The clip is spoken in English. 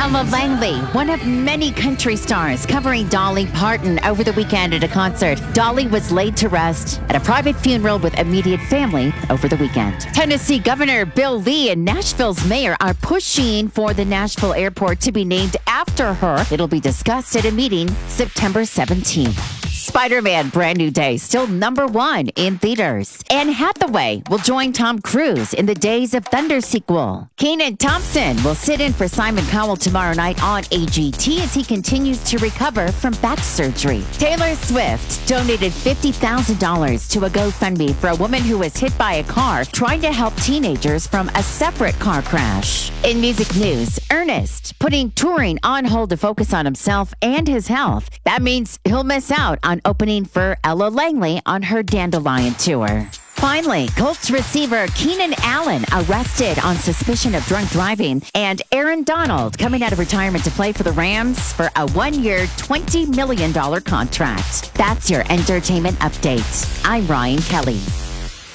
Ella Langley, one of many country stars, covering Dolly Parton over the weekend at a concert. Dolly was laid to rest at a private funeral with immediate family over the weekend. Tennessee Governor Bill Lee and Nashville's mayor are pushing for the Nashville airport to be named after her. It'll be discussed at a meeting September 17th. Spider-Man Brand New Day, still #1 in theaters. Anne Hathaway will join Tom Cruise in the Days of Thunder sequel. Kenan Thompson will sit in for Simon Cowell tomorrow night on AGT as he continues to recover from back surgery. Taylor Swift donated $50,000 to a GoFundMe for a woman who was hit by a car trying to help teenagers from a separate car crash. In music news, Ernest putting touring on hold to focus on himself and his health. That means he'll miss out on opening for Ella Langley on her Dandelion tour. Finally, Colts receiver Keenan Allen arrested on suspicion of drunk driving, and Aaron Donald coming out of retirement to play for the Rams for a 1-year, $20 million contract. That's your entertainment update. I'm Ryan Kelly.